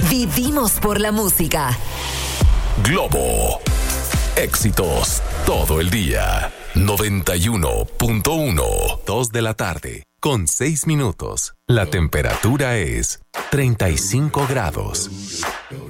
Vivimos por la música. Globo. Éxitos todo el día. 91.1. 2 de la tarde, con 6 minutos. La temperatura es 35 grados.